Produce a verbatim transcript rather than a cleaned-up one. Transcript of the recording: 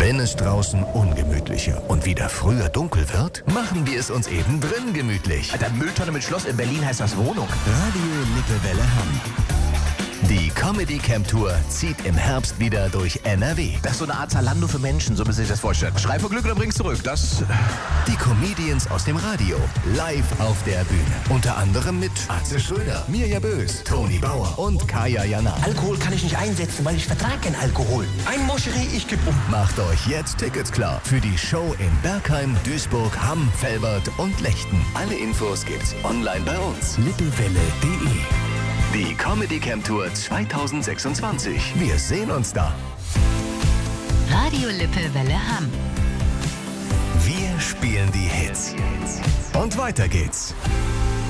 Wenn es draußen ungemütlicher und wieder früher dunkel wird, machen wir es uns eben drin gemütlich. Alter, Mülltonne mit Schloss, in Berlin heißt das Wohnung. Radio Lippewelle Hamm. Die Comedy Camp Tour zieht im Herbst wieder durch N R W. Das ist so eine Art Zalando für Menschen, so müssen Sie sich das vorstellen. Schrei vor Glück oder bring's zurück, das... Die Comedians aus dem Radio, live auf der Bühne. Unter anderem mit Atze Schröder, Mirja Bös, Toni Bauer und Kaya Jana. Alkohol kann ich nicht einsetzen, weil ich vertrage keinen Alkohol. Ein Moscherie, ich geb um. Macht euch jetzt Tickets klar für die Show in Bergheim, Duisburg, Hamm, Velbert und Lechten. Alle Infos gibt's online bei uns. lippewelle punkt de. Die Comedy Camp Tour zweitausendsechsundzwanzig. Wir sehen uns da. Radio Lippewelle Hamm. Wir spielen die Hits. Und weiter geht's.